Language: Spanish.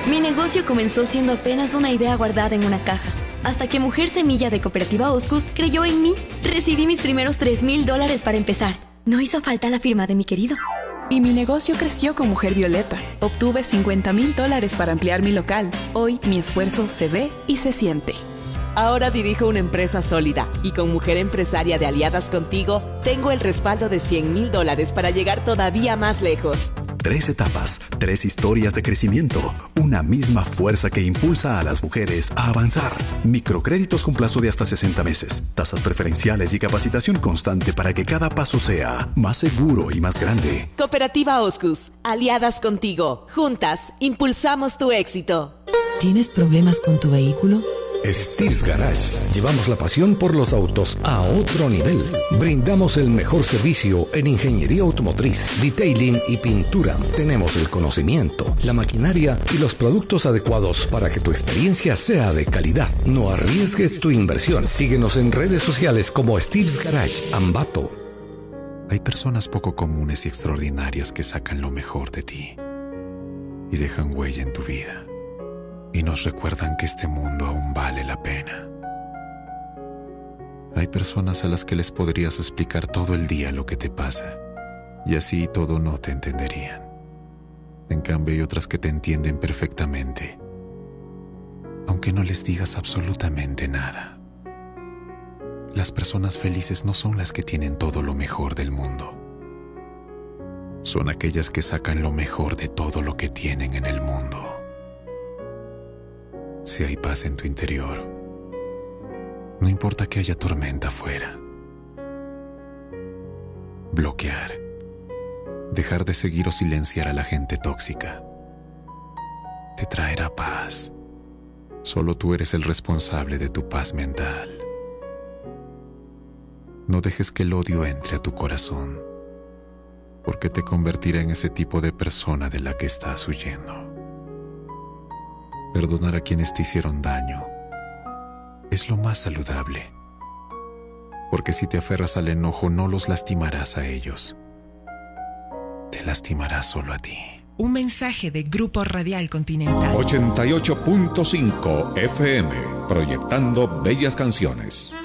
Mi negocio comenzó siendo apenas una idea guardada en una caja, hasta que Mujer Semilla de Cooperativa Oscus creyó en mí. Recibí mis primeros $3,000 para empezar. No hizo falta la firma de mi querido. Y mi negocio creció con Mujer Violeta. Obtuve $50,000 para ampliar mi local. Hoy mi esfuerzo se ve y se siente. Ahora dirijo una empresa sólida y con Mujer Empresaria de Aliadas Contigo tengo el respaldo de $100,000 para llegar todavía más lejos. 3 etapas, 3 historias de crecimiento, una misma fuerza que impulsa a las mujeres a avanzar. Microcréditos con plazo de hasta 60 meses, tasas preferenciales y capacitación constante para que cada paso sea más seguro y más grande. Cooperativa Oscus, Aliadas Contigo. Juntas, impulsamos tu éxito. ¿Tienes problemas con tu vehículo? Steve's Garage. Llevamos la pasión por los autos a otro nivel. Brindamos el mejor servicio en ingeniería automotriz, detailing y pintura. Tenemos el conocimiento, la maquinaria y los productos adecuados para que tu experiencia sea de calidad. No arriesgues tu inversión. Síguenos en redes sociales como Steve's Garage Ambato. Hay personas poco comunes y extraordinarias que sacan lo mejor de ti y dejan huella en tu vida. Y nos recuerdan que este mundo aún vale la pena. Hay personas a las que les podrías explicar todo el día lo que te pasa, y así todo no te entenderían. En cambio hay otras que te entienden perfectamente, aunque no les digas absolutamente nada. Las personas felices no son las que tienen todo lo mejor del mundo. Son aquellas que sacan lo mejor de todo lo que tienen en el mundo. Si hay paz en tu interior, no importa que haya tormenta afuera. Bloquear, dejar de seguir o silenciar a la gente tóxica, te traerá paz. Solo tú eres el responsable de tu paz mental. No dejes que el odio entre a tu corazón, porque te convertirá en ese tipo de persona de la que estás huyendo. Perdonar a quienes te hicieron daño es lo más saludable, porque si te aferras al enojo no los lastimarás a ellos, te lastimarás solo a ti. Un mensaje de Grupo Radial Continental. 88.5 FM, proyectando bellas canciones.